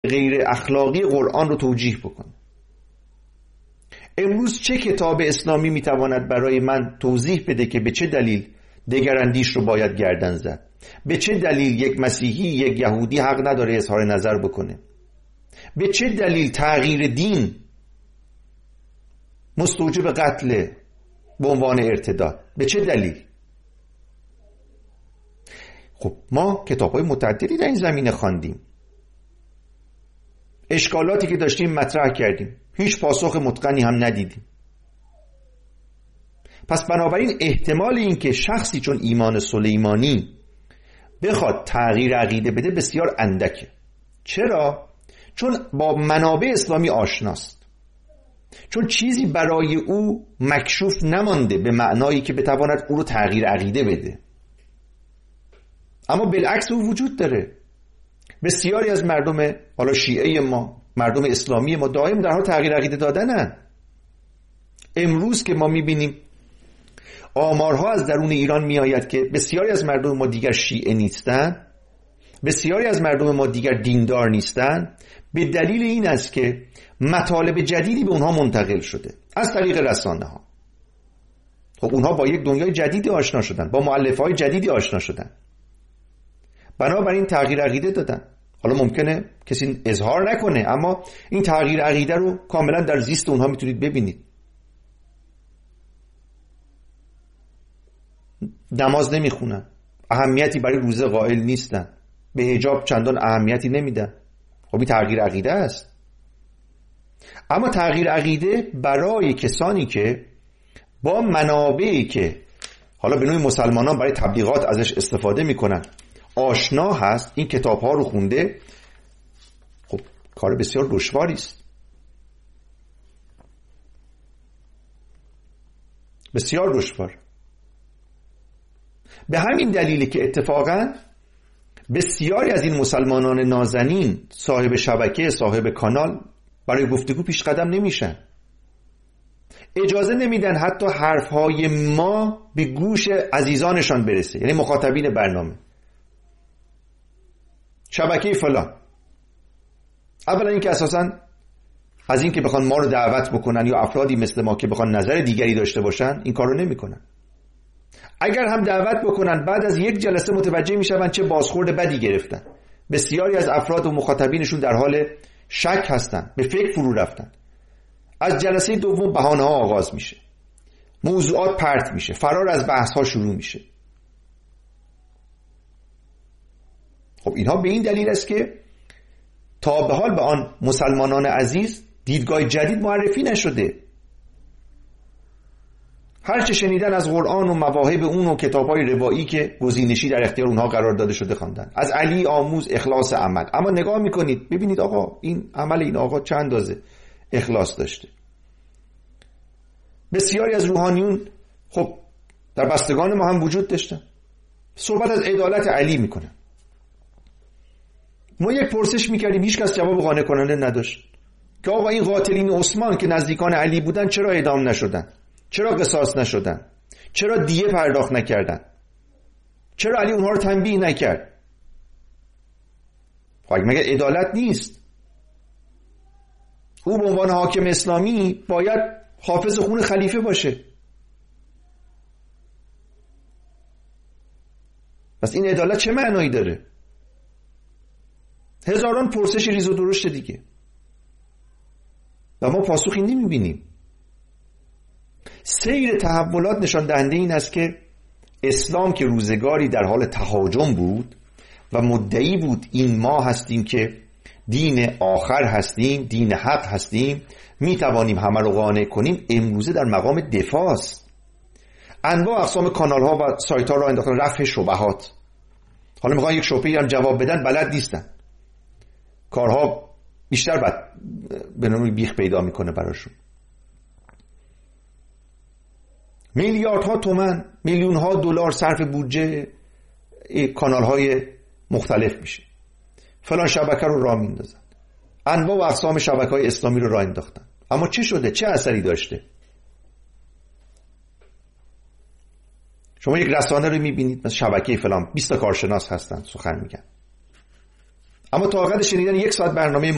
غیر اخلاقی قرآن رو توجیه بکنه. امروز چه کتاب اسلامی میتواند برای من توضیح بده که به چه دلیل دگراندیش رو باید گردن زد؟ به چه دلیل یک مسیحی، یک یهودی حق نداره اظهار نظر بکنه؟ به چه دلیل تغییر دین مستوجب قتل به عنوان ارتداد؟ به چه دلیل؟ خب ما کتاب‌های متعددی در این زمینه خواندیم، اشکالاتی که داشتیم مطرح کردیم، هیچ پاسخ متقنی هم ندیدیم. پس بنابراین احتمال این که شخصی چون ایمان سلیمانی بخواد تغییر عقیده بده بسیار اندکه. چرا؟ چون با منابع اسلامی آشناست، چون چیزی برای او مکشوف نمانده به معنایی که بتواند او رو تغییر عقیده بده. اما بالعکس او وجود داره. بسیاری از مردم حالا شیعه ما، مردم اسلامی ما دائم در حال تغییر عقیده دادنن. امروز که ما میبینیم آمارها از درون ایران میآید که بسیاری از مردم ما دیگر شیعه نیستن، بسیاری از مردم ما دیگر دیندار نیستن، به دلیل این است که مطالب جدیدی به اونها منتقل شده از طریق رسانه ها. خب اونها با یک دنیای جدیدی آشنا شدن، با مؤلفه‌های جدیدی آشنا شدن، بنابراین تغییر عقیده دادن. حالا ممکنه کسی اظهار نکنه، اما این تغییر عقیده رو کاملا در زیست اونها میتونید ببینید. نماز نمیخونن، اهمیتی برای روزه قائل نیستن، به حجاب چندان اهمیتی نمیدن. خب این تغییر عقیده است. اما تغییر عقیده برای کسانی که با منابعی که حالا به نوعی مسلمانان برای تبلیغات ازش استفاده میکنن آشنا هست، این کتاب ها رو خونده، خب کار بسیار دشواری است، بسیار دشوار. به همین دلیلی که اتفاقا بسیاری از این مسلمانان نازنین صاحب شبکه، صاحب کانال برای گفتگو پیش قدم نمیشن، اجازه نمیدن حتی حرفهای ما به گوش عزیزانشان برسه، یعنی مخاطبین برنامه. شبکه فلان، اولا اینکه اساساً از این که بخوان ما رو دعوت بکنن یا افرادی مثل ما که بخوان نظر دیگری داشته باشن این کارو نمیکنن. اگر هم دعوت بکنن بعد از یک جلسه متوجه میشن چه بازخورد بدی گرفتن. بسیاری از افراد و مخاطبینشون در حال شک هستن، به فکر فرو رفتن. از جلسه دوم بهانه ها آغاز میشه، موضوعات پرت میشه، فرار از بحث ها شروع میشه. خب اینها به این دلیل است که تا به حال به آن مسلمانان عزیز دیدگاه جدید معرفی نشده. هرچه شنیدن از قرآن و مواهب اون و کتاب‌های روایی که گزینشی در اختیار اونها قرار داده شده خواندن. از علی آموز اخلاص عمل. اما نگاه میکنید ببینید آقا این عمل این آقا چند اندازه اخلاص داشته. بسیاری از روحانیون خب در بستگان ما هم وجود داشتن، صحبت از عدالت علی میکنن. ما یک پرسش میکردیم هیچ کس جواب قانع کننده نداشت که آقا این قاتلین عثمان که نزدیکان علی بودن چرا اعدام نشدن؟ چرا قصاص نشدن؟ چرا دیه پرداخت نکردن؟ چرا علی اونها رو تنبیه نکرد؟ خب مگه عدالت نیست؟ او به عنوان حاکم اسلامی باید حافظ خون خلیفه باشه. پس این عدالت چه معنایی داره؟ هزاران پرسش ریز و درشت دیگه و ما پاسخی نمیبینیم. سیر تحولات نشان دهنده این است که اسلام که روزگاری در حال تهاجم بود و مدعی بود این ما هستیم که دین آخر هستیم، دین حق هستیم، میتوانیم همه رو قانع کنیم، امروزه در مقام دفاع است. انواع اقسام کانال ها و سایت ها را انداختن رفع شبهات. حالا میخوان یک شبهه‌ای هم جواب بدن، بلد نیستن. کارها بیشتر به نوعی بیخ پیدا میکنه براشون. میلیاردها تومان، میلیونها دلار صرف بودجه کانال های مختلف میشه. فلان شبکه رو راه میندازن، انواع و اقسام شبکه های اسلامی رو راه انداختن. اما چه شده؟ چه اثری داشته؟ شما یک رسانه رو میبینید مثل شبکه فلان 20 تا کارشناس هستن سخن میگن، اما طاقت شنیدن 1 ساعت برنامه